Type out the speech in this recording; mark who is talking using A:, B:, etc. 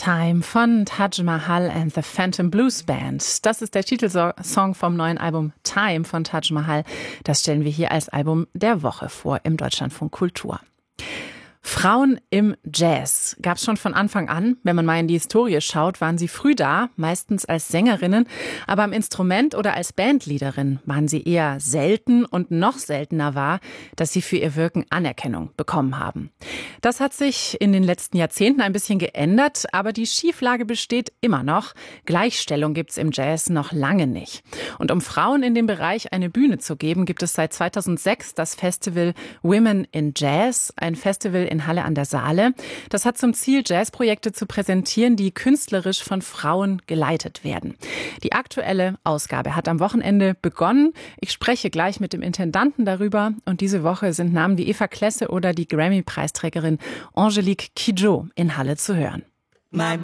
A: Time von Taj Mahal and the Phantom Blues Band. Das ist der Titelsong vom neuen Album Time von Taj Mahal. Das stellen wir hier als Album der Woche vor im Deutschlandfunk Kultur. Frauen im Jazz gab es schon von Anfang an. Wenn man mal in die Historie schaut, waren sie früh da, meistens als Sängerinnen. Aber am Instrument oder als Bandleaderin waren sie eher selten und noch seltener war, dass sie für ihr Wirken Anerkennung bekommen haben. Das hat sich in den letzten Jahrzehnten ein bisschen geändert, aber die Schieflage besteht immer noch. Gleichstellung gibt's im Jazz noch lange nicht. Und um Frauen in dem Bereich eine Bühne zu geben, gibt es seit 2006 das Festival Women in Jazz, ein Festival in Halle an der Saale. Das hat zum Ziel, Jazzprojekte zu präsentieren, die künstlerisch von Frauen geleitet werden. Die aktuelle Ausgabe hat am Wochenende begonnen. Ich spreche gleich mit dem Intendanten darüber. Und diese Woche sind Namen wie Eva Klesse oder die Grammy-Preisträgerin Angelique Kidjo in Halle zu hören.
B: My